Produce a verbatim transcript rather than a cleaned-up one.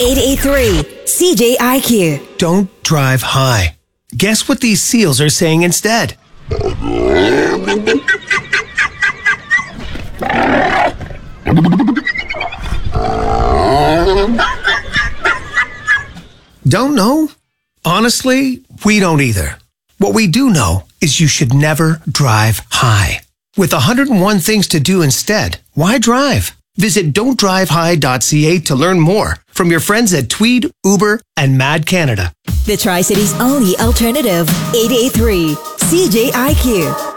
eight eight three C J I Q. Don't drive high. Guess what these seals are saying instead? Don't know? Honestly, we don't either. What we do know is you should never drive high. With one hundred one things to do instead, why drive? Visit don't drive high dot c a to learn more from your friends at Tweed, Uber, and Mad Canada. The Tri-City's only alternative, eight eight three C J I Q.